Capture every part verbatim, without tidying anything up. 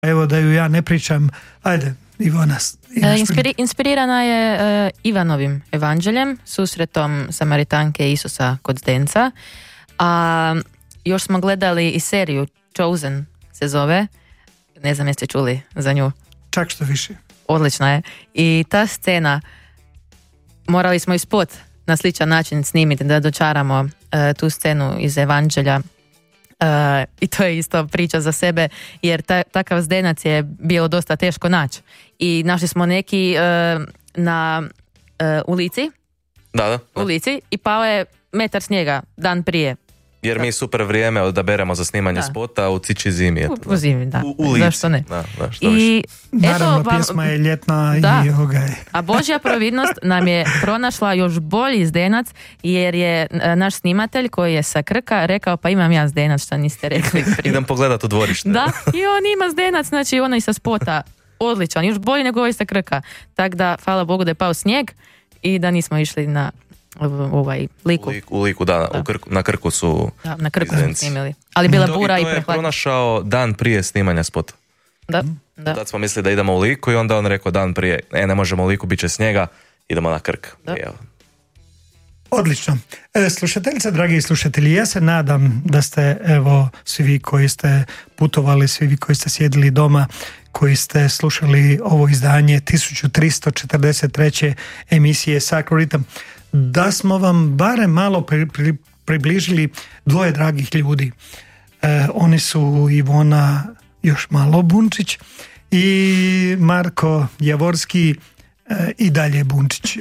Evo da ju ja ne pričam, ajde, Ivana. Inspiri, inspirirana je uh, Ivanovim evanđeljem, susretom Samaritanke Isusa kod Zdenca, a još smo gledali i seriju Chosen se zove, ne znam jeste čuli za nju. Čak što više. Odlična je. I ta scena, morali smo i spot na sličan način snimiti da dočaramo uh, tu scenu iz evanđelja. Uh, i to je isto priča za sebe, jer ta, takav Zdenac je bilo dosta teško naći. I našli smo neki uh, na uh, ulici, da, da, da. ulici i pao je metar snijega dan prije. Jer mi super vrijeme odaberemo za snimanje da. spota u ciči zimi. U, u zimi, da. U, u lici. Zašto ne? Da, da, što I naravno, eto vam, pjesma je ljetna da. i ovoga je. A Božja providnost nam je pronašla još bolji Zdenac, jer je naš snimatelj koji je sa Krka rekao, pa imam ja Zdenac, što niste rekli prije. Idem pogledat u dvorište. Da, i on ima Zdenac, znači onaj sa spota. Odličan, još bolji nego ovaj sa Krka. Tako da, hvala Bogu da je pao snijeg i da nismo išli na ovaj liku. U liku, u liku da, da. U krku, na Krku su da, na Krku smo snimili. Ali bila to, bura i, i prehladno. To je pronašao dan prije snimanja spota. Da, da. Tad smo mislili da idemo u Liku i onda on rekao dan prije, e ne možemo u Liku, bit će snijega, idemo na Krk. Da. Odlično. E, slušateljice, dragi slušatelji, ja se nadam da ste, evo, svi vi koji ste putovali, svi vi koji ste sjedili doma, koji ste slušali ovo izdanje tisuću tristo četrdeset treće emisije Sacred Rhythm, da smo vam barem malo pri, pri, približili dvoje dragih ljudi. E, oni su Ivona još malo Bunčić i Marko Javorski e, i dalje Bunčić.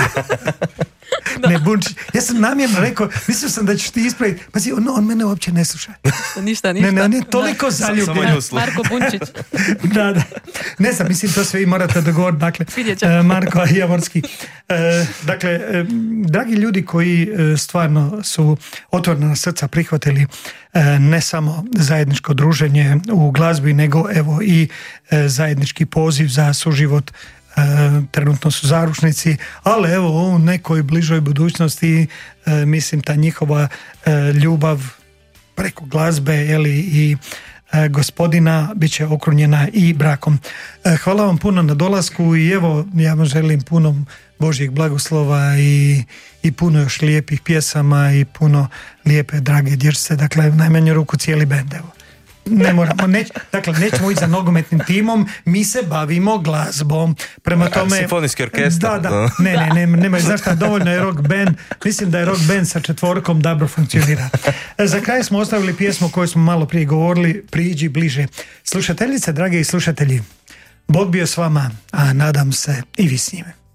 Ne, Bunčić. Ja sam namjerno rekao, mislio sam da ćeš ti ispraviti. Pazi, on, on mene uopće ne sluša. Ništa, ništa. Ne, ne, on je toliko zaljubljen. Marko Bunčić. Da, da. Ne znam, mislim, to sve i morate dogovoriti. Dakle, Marko Javorski. Dakle, dragi ljudi koji stvarno su otvorena srca prihvatili ne samo zajedničko druženje u glazbi, nego evo i zajednički poziv za suživot. E, trenutno su zaručnici, ali evo u nekoj bližoj budućnosti e, mislim ta njihova e, ljubav preko glazbe jeli, i e, gospodina bit će okrunjena i brakom. E, hvala vam puno na dolasku i evo ja vam želim puno Božjeg blagoslova i, i puno još lijepih pjesama i puno lijepe drage dječce, dakle u najmanju ruku cijeli bend, evo. Ne moramo, neć, dakle nećemo ići za nogometnim timom, mi se bavimo glazbom. Prema tome... Simfonijski orkestar. Da, da, ne, ne, ne, nema, znaš šta, dovoljno je rock band, mislim da je rock band sa četvorkom dobro funkcionira. Za kraj smo ostavili pjesmu koju smo malo prije govorili, Priđi bliže. Slušateljice, drage i slušatelji, Bog bio s vama, a nadam se i vi s njime.